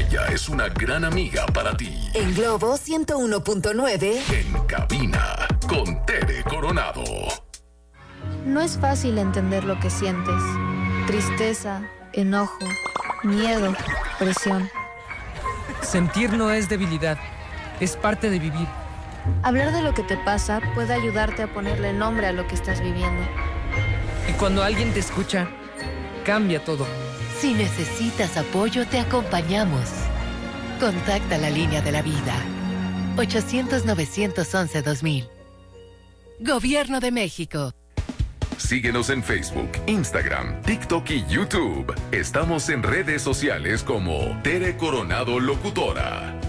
ella es una gran amiga para ti. En Globo 101.9. En cabina, con Tere Coronado. No es fácil entender lo que sientes. Tristeza, enojo, miedo, presión. Sentir no es debilidad, es parte de vivir. Hablar de lo que te pasa puede ayudarte a ponerle nombre a lo que estás viviendo. Y cuando alguien te escucha, cambia todo. Si necesitas apoyo, te acompañamos. Contacta la línea de la vida. 800-911-2000. Gobierno de México. Síguenos en Facebook, Instagram, TikTok y YouTube. Estamos en redes sociales como Tere Coronado Locutora.